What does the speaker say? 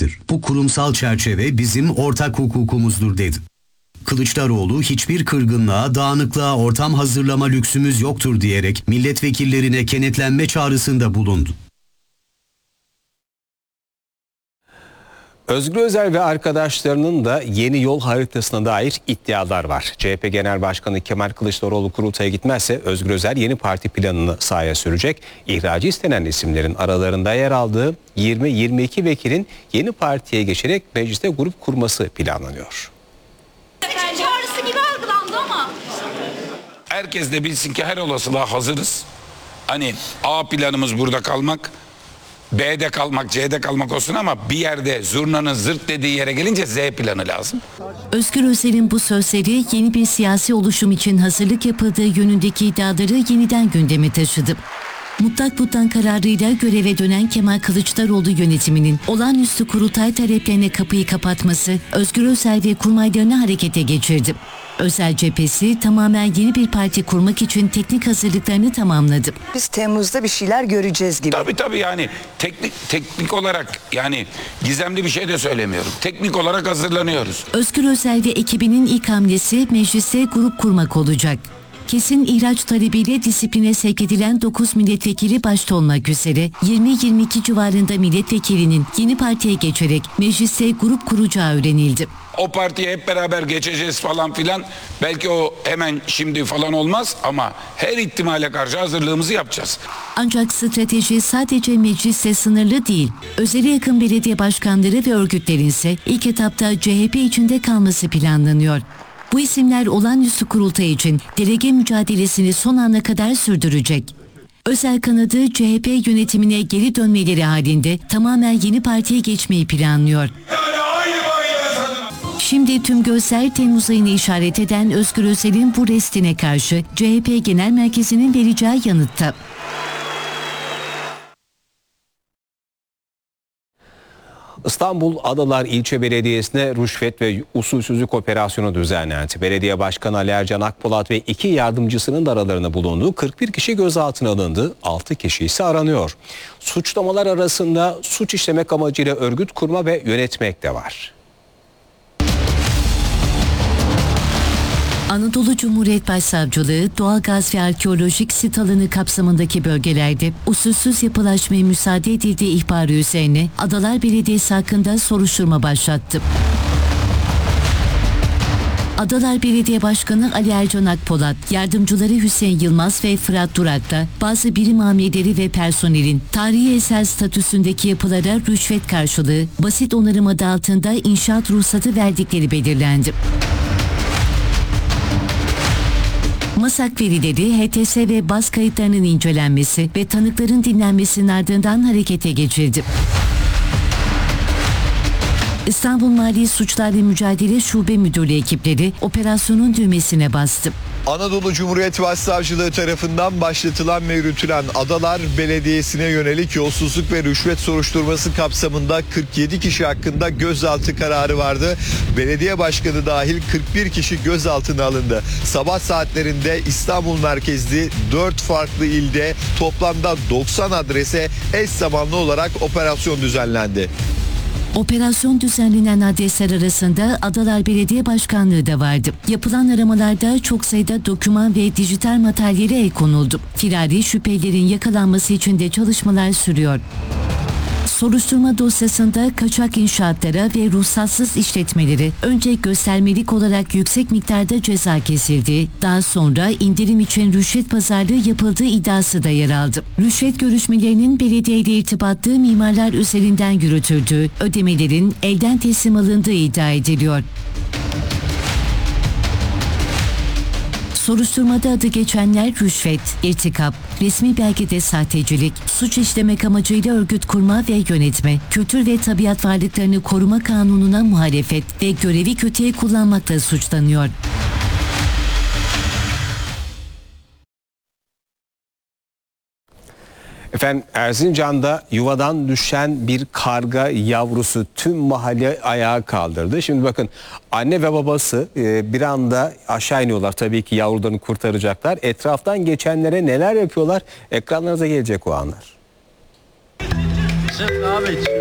serbesttir. Bu kurumsal çerçeve bizim ortak hukukumuzdur dedi. Kılıçdaroğlu hiçbir kırgınlığa, dağınıklığa ortam hazırlama lüksümüz yoktur diyerek milletvekillerine kenetlenme çağrısında bulundu. Özgür Özel ve arkadaşlarının da yeni yol haritasına dair iddialar var. CHP Genel Başkanı Kemal Kılıçdaroğlu kurultaya gitmezse Özgür Özel yeni parti planını sahaya sürecek. İhracı istenen isimlerin aralarında yer aldığı 20-22 vekilin yeni partiye geçerek mecliste grup kurması planlanıyor. Çağrısı gibi algılandı ama. Herkes de bilsin ki her olasılığa hazırız. Hani A planımız burada kalmak, B'de kalmak, C'de kalmak olsun ama bir yerde zurnanın zırt dediği yere gelince Z planı lazım. Özgür Özel'in bu sözleri yeni bir siyasi oluşum için hazırlık yapıldığı yönündeki iddiaları yeniden gündeme taşıdı. Mutlak butlan kararıyla göreve dönen Kemal Kılıçdaroğlu yönetiminin olağanüstü kurultay taleplerine kapıyı kapatması Özgür Özel ve kurmaylarını harekete geçirdi. Özel cephesi tamamen yeni bir parti kurmak için teknik hazırlıklarını tamamladı. Biz Temmuz'da bir şeyler göreceğiz gibi. Tabii yani teknik olarak yani gizemli bir şey de söylemiyorum. Teknik olarak hazırlanıyoruz. Özgür Özel ve ekibinin ilk hamlesi mecliste grup kurmak olacak. Kesin ihraç talebiyle disipline sevk edilen 9 milletvekili başta olmak üzere 20-22 civarında milletvekilinin yeni partiye geçerek mecliste grup kuracağı öğrenildi. O partiye hep beraber geçeceğiz falan filan. Belki o hemen şimdi falan olmaz ama her ihtimale karşı hazırlığımızı yapacağız. Ancak strateji sadece mecliste sınırlı değil. Özel'e yakın belediye başkanları ve örgütlerin ise ilk etapta CHP içinde kalması planlanıyor. Bu isimler olağanüstü kurultay için delege mücadelesini son ana kadar sürdürecek. Özel kanadı CHP yönetimine geri dönmeleri halinde tamamen yeni partiye geçmeyi planlıyor. Şimdi tüm gözler Temmuz ayını işaret eden Özgür Özel'in bu restine karşı CHP Genel Merkezi'nin vereceği yanıtta. İstanbul Adalar İlçe Belediyesi'ne rüşvet ve usulsüzlük operasyonu düzenlendi. Belediye Başkanı Ali Ercan Akpolat ve 2 yardımcısının da aralarında bulunduğu 41 kişi gözaltına alındı. 6 kişi ise aranıyor. Suçlamalar arasında suç işlemek amacıyla örgüt kurma ve yönetmek de var. Anadolu Cumhuriyet Başsavcılığı doğalgaz ve arkeolojik sit alanı kapsamındaki bölgelerde usulsüz yapılaşmaya müsaade edildiği ihbarı üzerine Adalar Belediyesi hakkında soruşturma başlattı. Adalar Belediye Başkanı Ali Ercan Akpolat, yardımcıları Hüseyin Yılmaz ve Fırat Durak'ta bazı birim amirleri ve personelin tarihi eser statüsündeki yapılara rüşvet karşılığı basit onarım adı altında inşaat ruhsatı verdikleri belirlendi. MASAK verileri, HTS ve baz kayıtlarının incelenmesi ve tanıkların dinlenmesinin ardından harekete geçildi. İstanbul Mali Suçlarla Mücadele Şube Müdürlüğü ekipleri operasyonun düğmesine bastı. Anadolu Cumhuriyet Başsavcılığı tarafından başlatılan ve yürütülen Adalar Belediyesi'ne yönelik yolsuzluk ve rüşvet soruşturması kapsamında 47 kişi hakkında gözaltı kararı vardı. Belediye başkanı dahil 41 kişi gözaltına alındı. Sabah saatlerinde İstanbul merkezli 4 farklı ilde toplamda 90 adrese eş zamanlı olarak operasyon düzenlendi. Operasyon düzenlenen adresler arasında Adalar Belediye Başkanlığı da vardı. Yapılan aramalarda çok sayıda doküman ve dijital materyale el konuldu. Firari şüphelilerin yakalanması için de çalışmalar sürüyor. Soruşturma dosyasında kaçak inşaatlara ve ruhsatsız işletmeleri önce göstermelik olarak yüksek miktarda ceza kesildi. Daha sonra indirim için rüşvet pazarlığı yapıldığı iddiası da yer aldı. Rüşvet görüşmelerinin belediyeyle irtibatlı mimarlar üzerinden yürütüldüğü, ödemelerin elden teslim alındığı iddia ediliyor. Soruşturmada adı geçenler rüşvet, irtikap, resmi belgede sahtecilik, suç işlemek amacıyla örgüt kurma ve yönetme, kültür ve tabiat varlıklarını koruma kanununa muhalefet ve görevi kötüye kullanmakla suçlanıyor. Efendim Erzincan'da yuvadan düşen bir karga yavrusu tüm mahalle ayağa kaldırdı. Şimdi bakın anne ve babası bir anda aşağı iniyorlar, tabii ki yavrularını kurtaracaklar. Etraftan geçenlere neler yapıyorlar, ekranlarınıza gelecek o anlar.